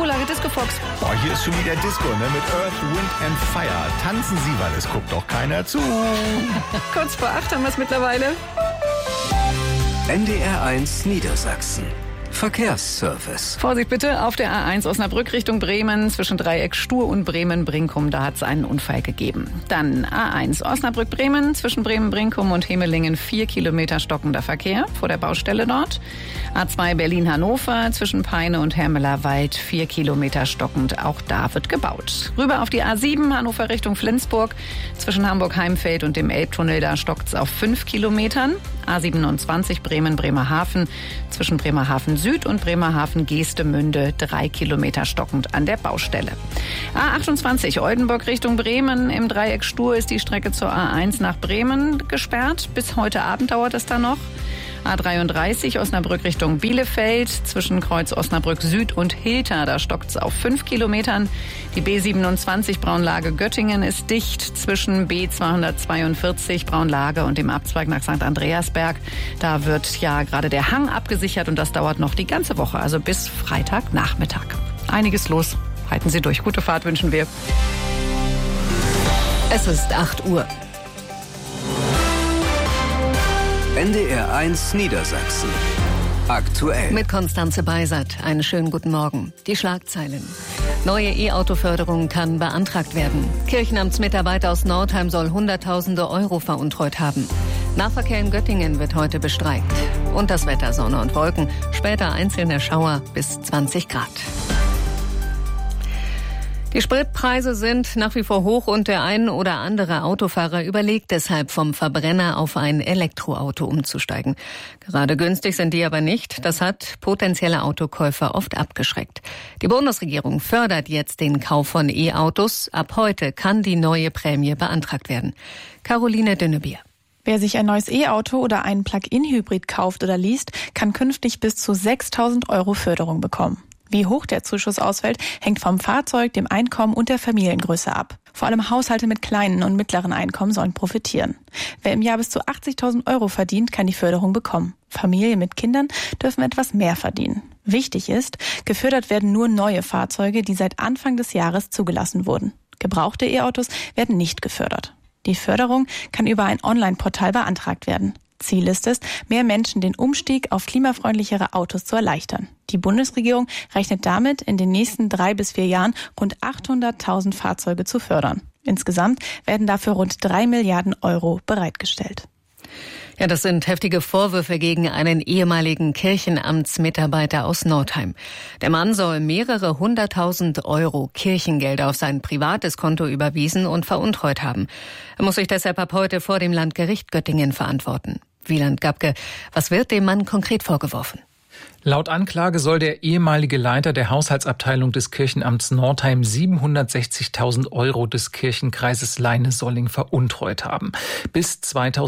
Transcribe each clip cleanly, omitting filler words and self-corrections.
Vorlage Disco Fox. Boah, hier ist schon wieder Disco, ne? Mit Earth, Wind and Fire. Tanzen Sie, weil es guckt doch keiner zu. Kurz vor 8 haben wir es mittlerweile. NDR1 Niedersachsen. Verkehrsservice. Vorsicht bitte, auf der A1 Osnabrück Richtung Bremen zwischen Dreieck Stur und Bremen-Brinkum, da hat es einen Unfall gegeben. Dann A1 Osnabrück-Bremen zwischen Bremen-Brinkum und Hemelingen 4 Kilometer stockender Verkehr vor der Baustelle dort. A2 Berlin-Hannover zwischen Peine und Hermelerwald 4 Kilometer stockend, auch da wird gebaut. Rüber auf die A7 Hannover Richtung Flensburg zwischen Hamburg-Heimfeld und dem Elbtunnel, da stockt es auf 5 Kilometern. A27 Bremen-Bremerhaven zwischen Bremerhaven Süd und Bremerhaven-Geestemünde 3 Kilometer stockend an der Baustelle. A28 Oldenburg Richtung Bremen im Dreieck Stur ist die Strecke zur A1 nach Bremen gesperrt. Bis heute Abend dauert es da noch. A33 Osnabrück Richtung Bielefeld zwischen Kreuz Osnabrück Süd und Hilter, da stockt es auf 5 Kilometern. Die B27 Braunlage Göttingen ist dicht zwischen B242 Braunlage und dem Abzweig nach St. Andreasberg. Da wird ja gerade der Hang abgesichert und das dauert noch die ganze Woche, also bis Freitagnachmittag. Einiges los. Halten Sie durch. Gute Fahrt wünschen wir. Es ist 8 Uhr. NDR1 Niedersachsen. Aktuell. Mit Konstanze Beisert. Einen schönen guten Morgen. Die Schlagzeilen. Neue E-Auto-Förderung kann beantragt werden. Kirchenamtsmitarbeiter aus Nordheim soll Hunderttausende Euro veruntreut haben. Nahverkehr in Göttingen wird heute bestreikt. Und das Wetter, Sonne und Wolken. Später einzelne Schauer bis 20 Grad. Die Spritpreise sind nach wie vor hoch und der ein oder andere Autofahrer überlegt deshalb, vom Verbrenner auf ein Elektroauto umzusteigen. Gerade günstig sind die aber nicht. Das hat potenzielle Autokäufer oft abgeschreckt. Die Bundesregierung fördert jetzt den Kauf von E-Autos. Ab heute kann die neue Prämie beantragt werden. Caroline Dünnebier. Wer sich ein neues E-Auto oder einen Plug-in-Hybrid kauft oder least, kann künftig bis zu 6.000 Euro Förderung bekommen. Wie hoch der Zuschuss ausfällt, hängt vom Fahrzeug, dem Einkommen und der Familiengröße ab. Vor allem Haushalte mit kleinen und mittleren Einkommen sollen profitieren. Wer im Jahr bis zu 80.000 Euro verdient, kann die Förderung bekommen. Familien mit Kindern dürfen etwas mehr verdienen. Wichtig ist, gefördert werden nur neue Fahrzeuge, die seit Anfang des Jahres zugelassen wurden. Gebrauchte E-Autos werden nicht gefördert. Die Förderung kann über ein Online-Portal beantragt werden. Ziel ist es, mehr Menschen den Umstieg auf klimafreundlichere Autos zu erleichtern. Die Bundesregierung rechnet damit, in den nächsten 3 bis 4 Jahren rund 800.000 Fahrzeuge zu fördern. Insgesamt werden dafür rund 3 Milliarden Euro bereitgestellt. Ja, das sind heftige Vorwürfe gegen einen ehemaligen Kirchenamtsmitarbeiter aus Nordheim. Der Mann soll mehrere 100.000 Euro Kirchengelder auf sein privates Konto überwiesen und veruntreut haben. Er muss sich deshalb ab heute vor dem Landgericht Göttingen verantworten. Wieland Gabke, was wird dem Mann konkret vorgeworfen? Laut Anklage soll der ehemalige Leiter der Haushaltsabteilung des Kirchenamts Nordheim 760.000 Euro des Kirchenkreises Leine-Solling veruntreut haben. Bis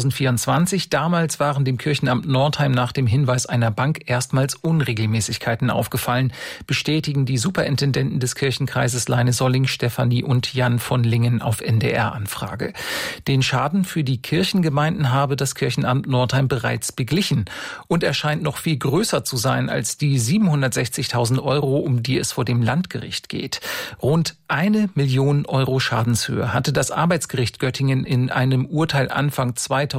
2024, damals waren dem Kirchenamt Nordheim nach dem Hinweis einer Bank erstmals Unregelmäßigkeiten aufgefallen, bestätigen die Superintendenten des Kirchenkreises Leine-Solling, Stefanie und Jan von Lingen auf NDR-Anfrage. Den Schaden für die Kirchengemeinden habe das Kirchenamt Nordheim bereits beglichen und er scheint noch viel größer zu sein als die 760.000 Euro, um die es vor dem Landgericht geht. Rund 1 Million Euro Schadenshöhe hatte das Arbeitsgericht Göttingen in einem Urteil Anfang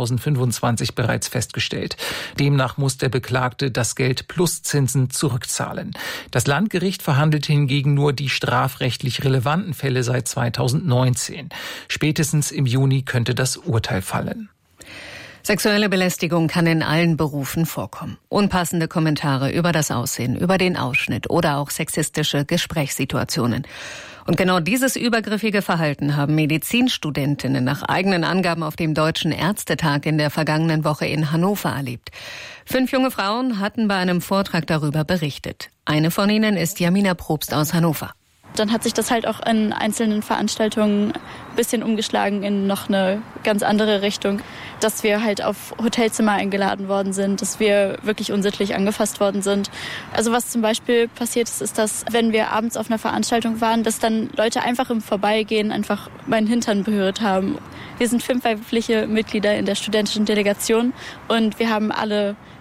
2025 bereits festgestellt. Demnach muss der Beklagte das Geld plus Zinsen zurückzahlen. Das Landgericht verhandelt hingegen nur die strafrechtlich relevanten Fälle seit 2019. Spätestens im Juni könnte das Urteil fallen. Sexuelle Belästigung kann in allen Berufen vorkommen. Unpassende Kommentare über das Aussehen, über den Ausschnitt oder auch sexistische Gesprächssituationen. Und genau dieses übergriffige Verhalten haben Medizinstudentinnen nach eigenen Angaben auf dem Deutschen Ärztetag in der vergangenen Woche in Hannover erlebt. 5 junge Frauen hatten bei einem Vortrag darüber berichtet. Eine von ihnen ist Jamina Probst aus Hannover. Dann hat sich das halt auch in einzelnen Veranstaltungen ein bisschen umgeschlagen in noch eine ganz andere Richtung. Dass wir halt auf Hotelzimmer eingeladen worden sind, dass wir wirklich unsittlich angefasst worden sind. Also was zum Beispiel passiert ist, dass wenn wir abends auf einer Veranstaltung waren, dass dann Leute einfach im Vorbeigehen einfach meinen Hintern berührt haben. Wir sind 5 weibliche Mitglieder in der studentischen Delegation und wir haben alle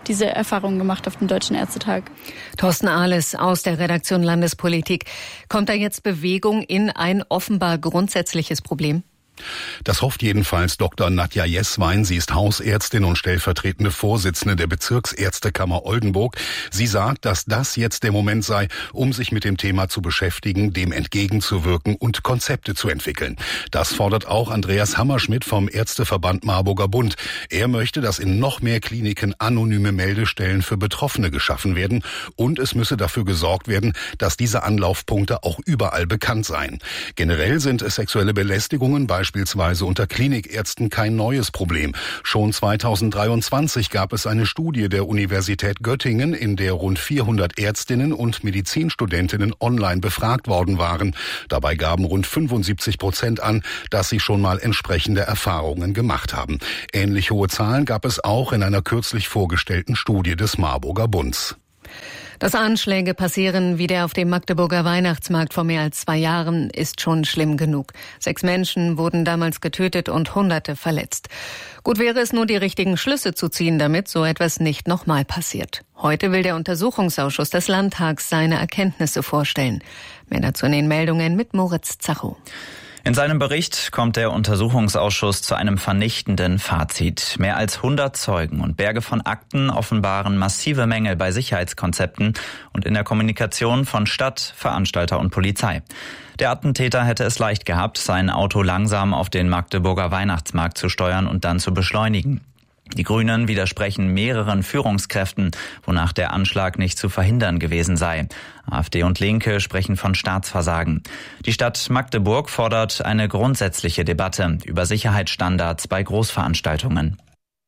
diese Erfahrung gemacht auf dem Deutschen Ärztetag. Thorsten Ahles aus der Redaktion Landespolitik. Kommt da jetzt Bewegung in ein offenbar grundsätzliches Problem? Das hofft jedenfalls Dr. Nadja Jesswein. Sie ist Hausärztin und stellvertretende Vorsitzende der Bezirksärztekammer Oldenburg. Sie sagt, dass das jetzt der Moment sei, um sich mit dem Thema zu beschäftigen, dem entgegenzuwirken und Konzepte zu entwickeln. Das fordert auch Andreas Hammerschmidt vom Ärzteverband Marburger Bund. Er möchte, dass in noch mehr Kliniken anonyme Meldestellen für Betroffene geschaffen werden und es müsse dafür gesorgt werden, dass diese Anlaufpunkte auch überall bekannt seien. Generell sind sexuelle Belästigungen beispielsweise unter Klinikärzten kein neues Problem. Schon 2023 gab es eine Studie der Universität Göttingen, in der rund 400 Ärztinnen und Medizinstudentinnen online befragt worden waren. Dabei gaben rund 75% an, dass sie schon mal entsprechende Erfahrungen gemacht haben. Ähnlich hohe Zahlen gab es auch in einer kürzlich vorgestellten Studie des Marburger Bunds. Dass Anschläge passieren wie der auf dem Magdeburger Weihnachtsmarkt vor mehr als 2 Jahren, ist schon schlimm genug. 6 Menschen wurden damals getötet und Hunderte verletzt. Gut wäre es nur, die richtigen Schlüsse zu ziehen, damit so etwas nicht nochmal passiert. Heute will der Untersuchungsausschuss des Landtags seine Erkenntnisse vorstellen. Mehr dazu in den Meldungen mit Moritz Zacho. In seinem Bericht kommt der Untersuchungsausschuss zu einem vernichtenden Fazit. Mehr als 100 Zeugen und Berge von Akten offenbaren massive Mängel bei Sicherheitskonzepten und in der Kommunikation von Stadt, Veranstalter und Polizei. Der Attentäter hätte es leicht gehabt, sein Auto langsam auf den Magdeburger Weihnachtsmarkt zu steuern und dann zu beschleunigen. Die Grünen widersprechen mehreren Führungskräften, wonach der Anschlag nicht zu verhindern gewesen sei. AfD und Linke sprechen von Staatsversagen. Die Stadt Magdeburg fordert eine grundsätzliche Debatte über Sicherheitsstandards bei Großveranstaltungen.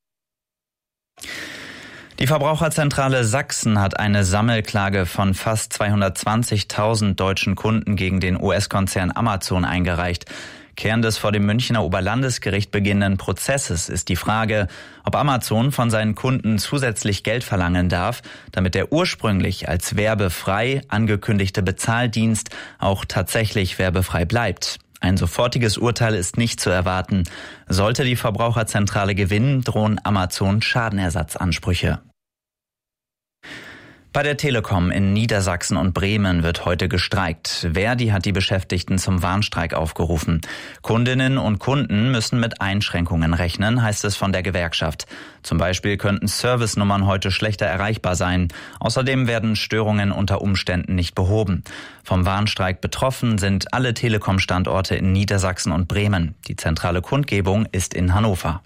Die Verbraucherzentrale Sachsen hat eine Sammelklage von fast 220.000 deutschen Kunden gegen den US-Konzern Amazon eingereicht. Kern des vor dem Münchner Oberlandesgericht beginnenden Prozesses ist die Frage, ob Amazon von seinen Kunden zusätzlich Geld verlangen darf, damit der ursprünglich als werbefrei angekündigte Bezahldienst auch tatsächlich werbefrei bleibt. Ein sofortiges Urteil ist nicht zu erwarten. Sollte die Verbraucherzentrale gewinnen, drohen Amazon Schadenersatzansprüche. Bei der Telekom in Niedersachsen und Bremen wird heute gestreikt. Verdi hat die Beschäftigten zum Warnstreik aufgerufen. Kundinnen und Kunden müssen mit Einschränkungen rechnen, heißt es von der Gewerkschaft. Zum Beispiel könnten Servicenummern heute schlechter erreichbar sein. Außerdem werden Störungen unter Umständen nicht behoben. Vom Warnstreik betroffen sind alle Telekom-Standorte in Niedersachsen und Bremen. Die zentrale Kundgebung ist in Hannover.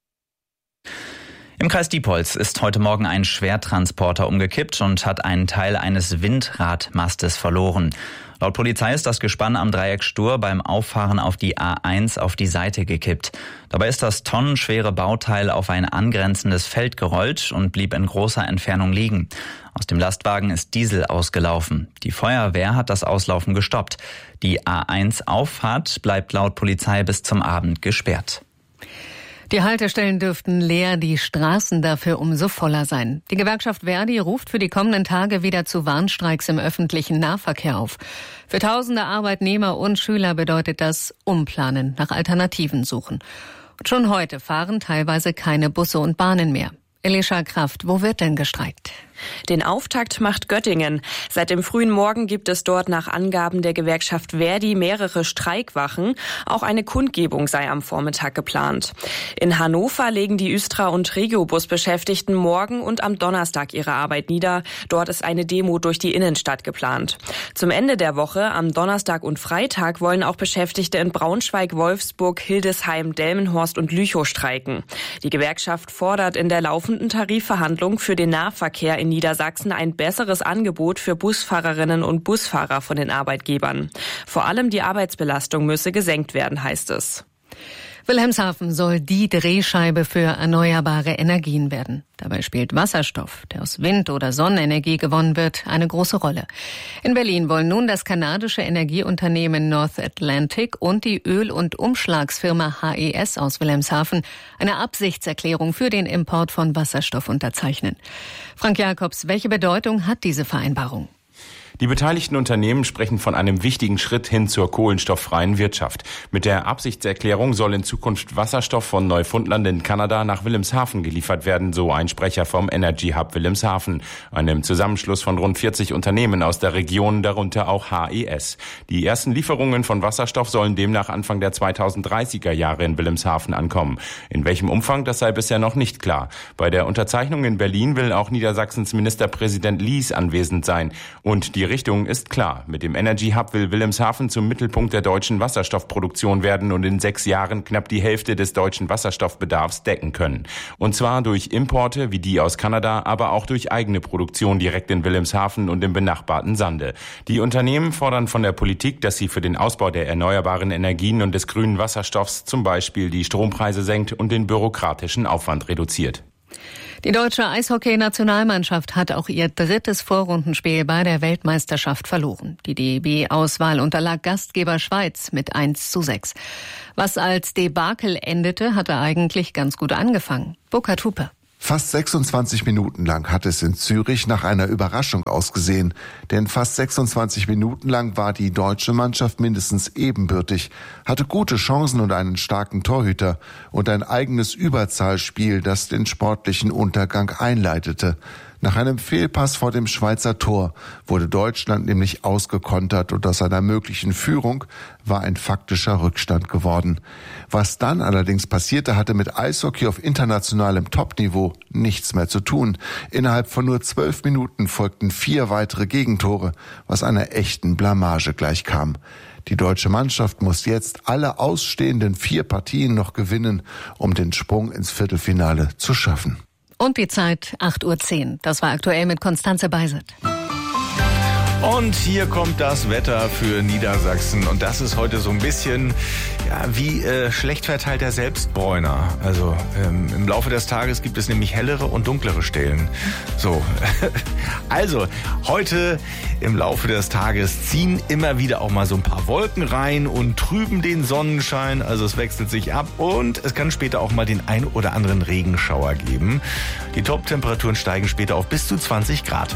Im Kreis Diepholz ist heute Morgen ein Schwertransporter umgekippt und hat einen Teil eines Windradmastes verloren. Laut Polizei ist das Gespann am Dreieck Stur beim Auffahren auf die A1 auf die Seite gekippt. Dabei ist das tonnenschwere Bauteil auf ein angrenzendes Feld gerollt und blieb in großer Entfernung liegen. Aus dem Lastwagen ist Diesel ausgelaufen. Die Feuerwehr hat das Auslaufen gestoppt. Die A1-Auffahrt bleibt laut Polizei bis zum Abend gesperrt. Die Haltestellen dürften leer, die Straßen dafür umso voller sein. Die Gewerkschaft Verdi ruft für die kommenden Tage wieder zu Warnstreiks im öffentlichen Nahverkehr auf. Für tausende Arbeitnehmer und Schüler bedeutet das umplanen, nach Alternativen suchen. Und schon heute fahren teilweise keine Busse und Bahnen mehr. Elisha Kraft, wo wird denn gestreikt? Den Auftakt macht Göttingen. Seit dem frühen Morgen gibt es dort nach Angaben der Gewerkschaft Verdi mehrere Streikwachen. Auch eine Kundgebung sei am Vormittag geplant. In Hannover legen die Östra- und Regiobus-Beschäftigten morgen und am Donnerstag ihre Arbeit nieder. Dort ist eine Demo durch die Innenstadt geplant. Zum Ende der Woche, am Donnerstag und Freitag, wollen auch Beschäftigte in Braunschweig, Wolfsburg, Hildesheim, Delmenhorst und Lüchow streiken. Die Gewerkschaft fordert in der laufenden Tarifverhandlung für den Nahverkehr in Niedersachsen ein besseres Angebot für Busfahrerinnen und Busfahrer von den Arbeitgebern. Vor allem die Arbeitsbelastung müsse gesenkt werden, heißt es. Wilhelmshaven soll die Drehscheibe für erneuerbare Energien werden. Dabei spielt Wasserstoff, der aus Wind- oder Sonnenenergie gewonnen wird, eine große Rolle. In Berlin wollen nun das kanadische Energieunternehmen North Atlantic und die Öl- und Umschlagsfirma HES aus Wilhelmshaven eine Absichtserklärung für den Import von Wasserstoff unterzeichnen. Frank Jakobs, welche Bedeutung hat diese Vereinbarung? Die beteiligten Unternehmen sprechen von einem wichtigen Schritt hin zur kohlenstofffreien Wirtschaft. Mit der Absichtserklärung soll in Zukunft Wasserstoff von Neufundland in Kanada nach Wilhelmshaven geliefert werden, so ein Sprecher vom Energy Hub Wilhelmshaven, einem Zusammenschluss von rund 40 Unternehmen aus der Region, darunter auch HES. Die ersten Lieferungen von Wasserstoff sollen demnach Anfang der 2030er Jahre in Wilhelmshaven ankommen. In welchem Umfang, das sei bisher noch nicht klar. Bei der Unterzeichnung in Berlin will auch Niedersachsens Ministerpräsident Lies anwesend sein. Und die Richtung ist klar. Mit dem Energy Hub will Wilhelmshaven zum Mittelpunkt der deutschen Wasserstoffproduktion werden und in 6 Jahren knapp die Hälfte des deutschen Wasserstoffbedarfs decken können. Und zwar durch Importe wie die aus Kanada, aber auch durch eigene Produktion direkt in Wilhelmshaven und im benachbarten Sande. Die Unternehmen fordern von der Politik, dass sie für den Ausbau der erneuerbaren Energien und des grünen Wasserstoffs zum Beispiel die Strompreise senkt und den bürokratischen Aufwand reduziert. Die deutsche Eishockey-Nationalmannschaft hat auch ihr 3. Vorrundenspiel bei der Weltmeisterschaft verloren. Die DEB-Auswahl unterlag Gastgeber Schweiz mit 1:6. Was als Debakel endete, hatte eigentlich ganz gut angefangen. Burkhard Hupe. Fast 26 Minuten lang hat es in Zürich nach einer Überraschung ausgesehen. Denn fast 26 Minuten lang war die deutsche Mannschaft mindestens ebenbürtig, hatte gute Chancen und einen starken Torhüter und ein eigenes Überzahlspiel, das den sportlichen Untergang einleitete. Nach einem Fehlpass vor dem Schweizer Tor wurde Deutschland nämlich ausgekontert und aus einer möglichen Führung war ein faktischer Rückstand geworden. Was dann allerdings passierte, hatte mit Eishockey auf internationalem Topniveau nichts mehr zu tun. Innerhalb von nur 12 Minuten folgten 4 weitere Gegentore, was einer echten Blamage gleichkam. Die deutsche Mannschaft muss jetzt alle ausstehenden 4 Partien noch gewinnen, um den Sprung ins Viertelfinale zu schaffen. Und die Zeit 8:10 Uhr. Das war aktuell mit Konstanze Beiset. Und hier kommt das Wetter für Niedersachsen. Und das ist heute so ein bisschen wie schlecht verteilter Selbstbräuner. Also im Laufe des Tages gibt es nämlich hellere und dunklere Stellen. So, also heute im Laufe des Tages ziehen immer wieder auch mal so ein paar Wolken rein und trüben den Sonnenschein. Also es wechselt sich ab und es kann später auch mal den ein oder anderen Regenschauer geben. Die Top-Temperaturen steigen später auf bis zu 20 Grad.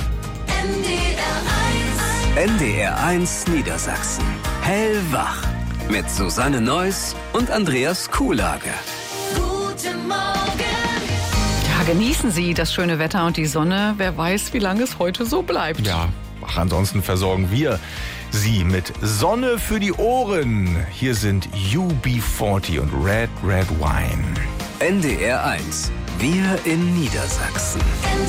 NDR 1 Niedersachsen. Hellwach. Mit Susanne Neuss und Andreas Kuhlage. Guten Morgen. Ja, genießen Sie das schöne Wetter und die Sonne. Wer weiß, wie lange es heute so bleibt. Ja, ansonsten versorgen wir Sie mit Sonne für die Ohren. Hier sind UB40 und Red Red Wine. NDR 1. Wir in Niedersachsen.